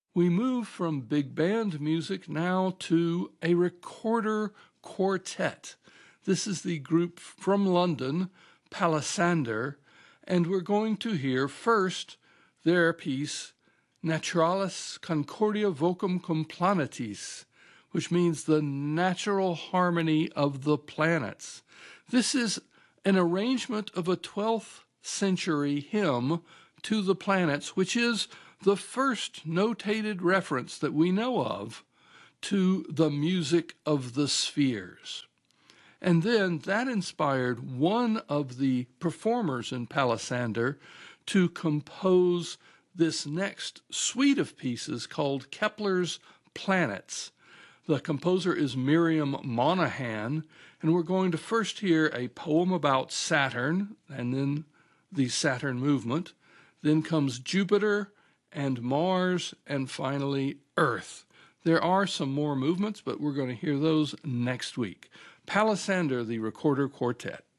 We move from big band music now to a recorder quartet. This is the group from London, Palisander, and we're going to hear first their piece, Naturalis Concordia Vocum Cum Planetis, which means the natural harmony of the planets. This is an arrangement of a 12th century hymn to the planets, which is the first notated reference that we know of to the music of the spheres. And then that inspired one of the performers in Palisander to compose this next suite of pieces called Kepler's Planets. The composer is Miriam Monahan, and we're going to first hear a poem about Saturn, and then the Saturn movement. Then comes Jupiter and Mars, and finally Earth. There are some more movements, but we're going to hear those next week. Palisander, the Recorder Quartet.